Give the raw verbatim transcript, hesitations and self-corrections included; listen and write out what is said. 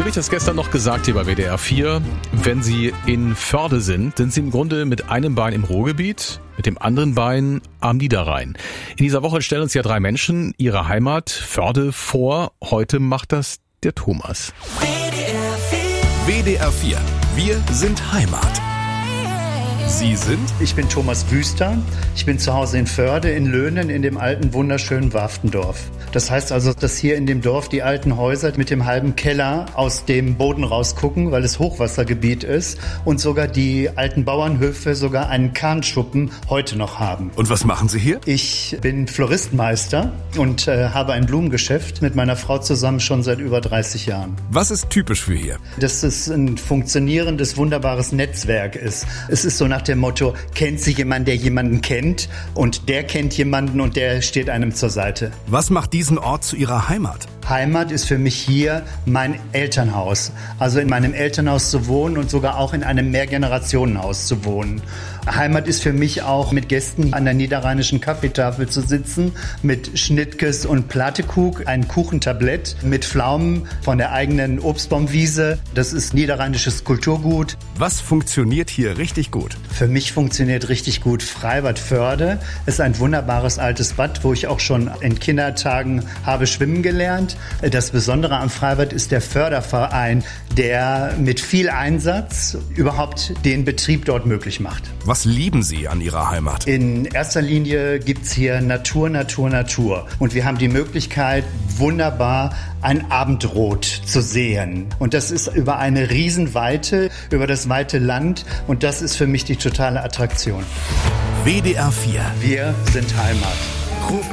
habe ich das gestern noch gesagt hier bei W D R vier. Wenn Sie in Förde sind, sind Sie im Grunde mit einem Bein im Ruhrgebiet, mit dem anderen Bein am Niederrhein. In dieser Woche stellen uns ja drei Menschen ihre Heimat Förde vor. Heute macht das der Thomas. W D R vier. Wir sind Heimat. Sie sind? Ich bin Thomas Wüster. Ich bin zu Hause in Förde, in Löhnen, in dem alten, wunderschönen Warftendorf. Das heißt also, dass hier in dem Dorf die alten Häuser mit dem halben Keller aus dem Boden rausgucken, weil es Hochwassergebiet ist und sogar die alten Bauernhöfe sogar einen Kahnschuppen heute noch haben. Und was machen Sie hier? Ich bin Floristmeister und äh, habe ein Blumengeschäft mit meiner Frau zusammen schon seit über dreißig Jahren. Was ist typisch für hier? Dass es ein funktionierendes, wunderbares Netzwerk ist. Es ist so nach dem Motto, kennt sich jemand, der jemanden kennt und der kennt jemanden und der steht einem zur Seite. Was macht diesen Ort zu Ihrer Heimat? Heimat ist für mich hier mein Elternhaus. Also in meinem Elternhaus zu wohnen und sogar auch in einem Mehrgenerationenhaus zu wohnen. Heimat ist für mich auch mit Gästen an der niederrheinischen Kaffeetafel zu sitzen, mit Schnittkes und Plattekug, ein Kuchentablett mit Pflaumen von der eigenen Obstbaumwiese. Das ist niederrheinisches Kulturgut. Was funktioniert hier richtig gut? Für mich funktioniert richtig gut Freibad Förde. Es ist ein wunderbares altes Bad, wo ich auch schon in Kindertagen habe schwimmen gelernt. Das Besondere am Freibad ist der Förderverein, der mit viel Einsatz überhaupt den Betrieb dort möglich macht. Was lieben Sie an Ihrer Heimat? In erster Linie gibt's hier Natur, Natur, Natur. Und wir haben die Möglichkeit, wunderbar ein Abendrot zu sehen. Und das ist über eine Riesenweite, über das weite Land. Und das ist für mich die totale Attraktion. W D R vier. Wir sind Heimat. Ruf